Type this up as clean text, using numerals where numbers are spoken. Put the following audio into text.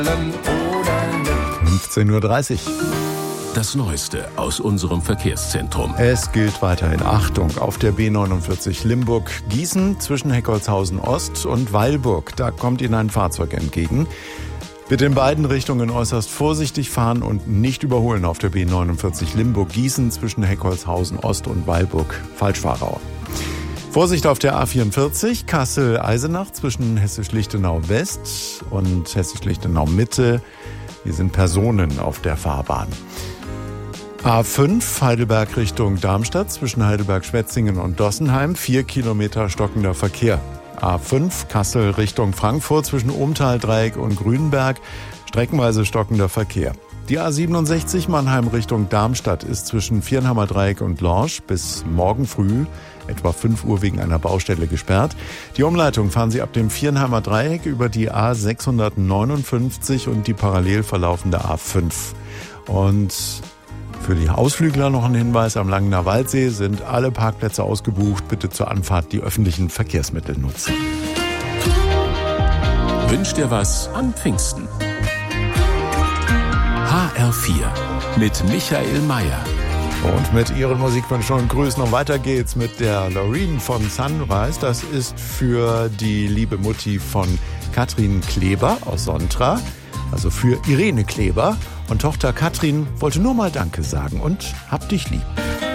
15:30 Uhr. Das Neueste aus unserem Verkehrszentrum. Es gilt weiterhin Achtung auf der B49 Limburg-Gießen zwischen Heckholzhausen Ost und Weilburg. Da kommt Ihnen ein Fahrzeug entgegen. Bitte in beiden Richtungen äußerst vorsichtig fahren und nicht überholen auf der B49 Limburg-Gießen zwischen Heckholzhausen Ost und Weilburg. Falschfahrer. Vorsicht auf der A44 Kassel-Eisenach zwischen Hessisch-Lichtenau West und Hessisch-Lichtenau Mitte. Hier sind Personen auf der Fahrbahn. A5 Heidelberg Richtung Darmstadt zwischen Heidelberg-Schwetzingen und Dossenheim. 4 Kilometer stockender Verkehr. A5 Kassel Richtung Frankfurt zwischen Ohmtal-Dreieck und Grünberg. Streckenweise stockender Verkehr. Die A67 Mannheim Richtung Darmstadt ist zwischen Viernheimer Dreieck und Lorsch bis morgen früh etwa 5 Uhr wegen einer Baustelle gesperrt. Die Umleitung fahren Sie ab dem Viernheimer Dreieck über die A659 und die parallel verlaufende A5. Und für die Ausflügler noch ein Hinweis: Am Langener Waldsee sind alle Parkplätze ausgebucht. Bitte zur Anfahrt die öffentlichen Verkehrsmittel nutzen. Wünsch dir was an Pfingsten. HR4 mit Michael Mayer. Und mit Ihren Musikwünschen und Grüßen. Und weiter geht's mit der Loreen von Sunrise. Das ist für die liebe Mutti von Katrin Kleber aus Sontra. Also für Irene Kleber. Und Tochter Katrin wollte nur mal Danke sagen und hab dich lieb.